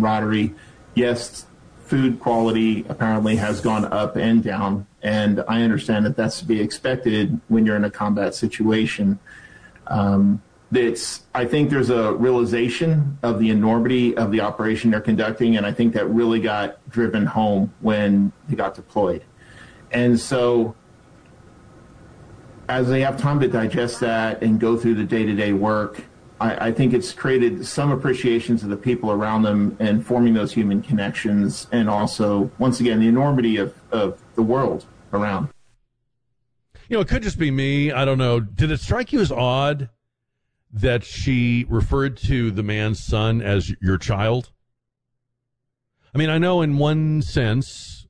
camaraderie. Yes, food quality apparently has gone up and down, and I understand that that's to be expected when you're in a combat situation. I think there's a realization of the enormity of the operation they're conducting, and I think that really got driven home when they got deployed. And so as they have time to digest that and go through the day-to-day work, I think it's created some appreciations of the people around them and forming those human connections, and also, once again, the enormity of the world around. You know, it could just be me. I don't know. Did it strike you as odd that she referred to the man's son as your child? I mean, I know in one sense,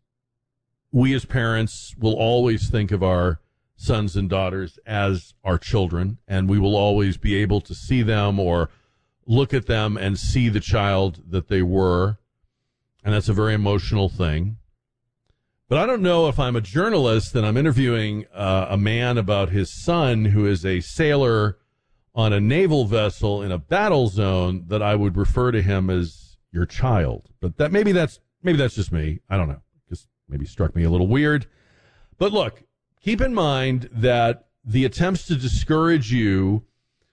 we as parents will always think of our sons and daughters as our children, and we will always be able to see them or look at them and see the child that they were, and that's a very emotional thing. But I don't know if I'm a journalist and I'm interviewing a man about his son who is a sailor on a naval vessel in a battle zone that I would refer to him as your child. But that maybe that's just me. I don't know. Just maybe struck me a little weird. But look, keep in mind that the attempts to discourage you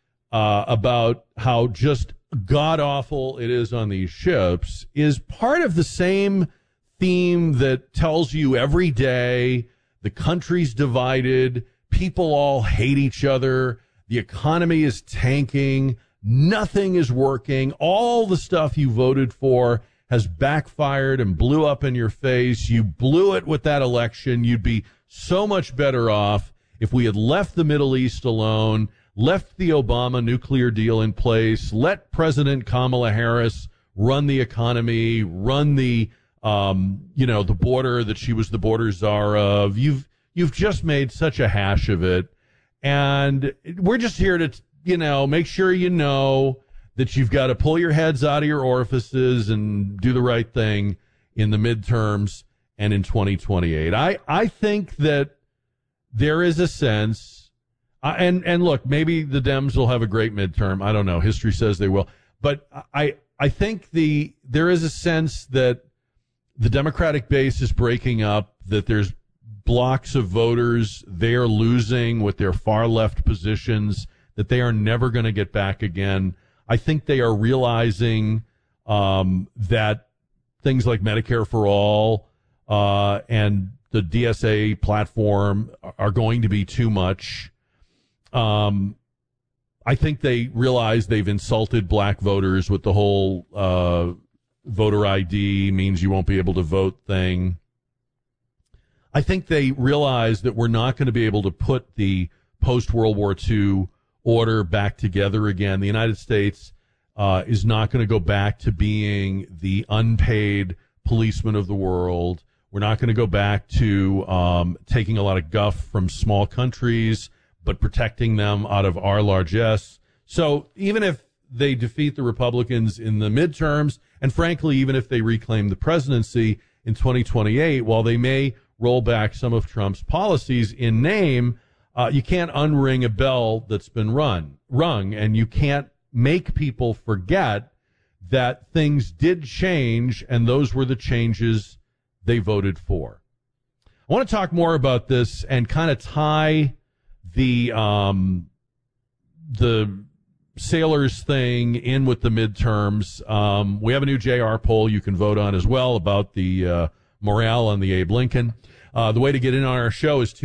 about how just god-awful it is on these ships is part of the same theme that tells you every day the country's divided, people all hate each other, the economy is tanking, nothing is working, all the stuff you voted for has backfired and blew up in your face. You blew it with that election. You'd be so much better off if we had left the Middle East alone, left the Obama nuclear deal in place, let President Kamala Harris run the economy, run the the border that she was the border czar of. You've just made such a hash of it. And we're just here to, make sure you know that you've got to pull your heads out of your orifices and do the right thing in the midterms and in 2028. I think that there is a sense, and look, maybe the Dems will have a great midterm. I don't know. History says they will. But I think there is a sense that the Democratic base is breaking up, that there's blocks of voters they are losing with their far left positions that they are never going to get back again. I think they are realizing that things like Medicare for All and the DSA platform are going to be too much. I think they realize they've insulted black voters with the whole voter ID means you won't be able to vote thing. I think they realize that we're not going to be able to put the post-World War II order back together again. The United States is not going to go back to being the unpaid policeman of the world. We're not going to go back to taking a lot of guff from small countries, but protecting them out of our largesse. So even if they defeat the Republicans in the midterms, and frankly, even if they reclaim the presidency in 2028, while they may roll back some of Trump's policies in name, you can't unring a bell that's been rung, and you can't make people forget that things did change, and those were the changes they voted for. I want to talk more about this and kind of tie the sailors thing in with the midterms. We have a new JR poll you can vote on as well about the morale on the Abe Lincoln. The way to get in on our show is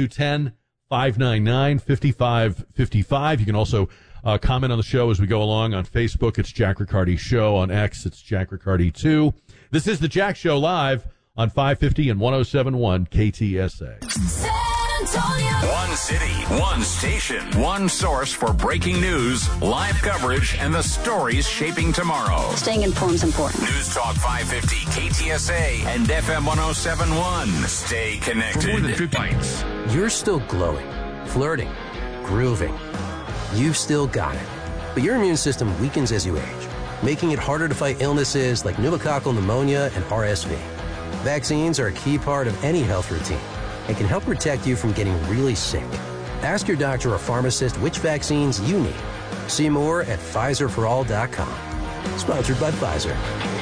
210-599-5555. You can also comment on the show as we go along on Facebook. It's Jack Riccardi Show. On X, it's Jack Riccardi 2. This is the Jack Show live on 550 and 107.1 KTSA. San Antonio. One city, one station, one source for breaking news, live coverage, and the stories shaping tomorrow. Staying informed is important. News Talk 550, KTSA, and FM 107.1. Stay connected. For more than 50 bites. You're still glowing, flirting, grooving. You've still got it. But your immune system weakens as you age, making it harder to fight illnesses like pneumococcal pneumonia and RSV. Vaccines are a key part of any health routine and can help protect you from getting really sick. Ask your doctor or pharmacist which vaccines you need. See more at PfizerForAll.com. Sponsored by Pfizer.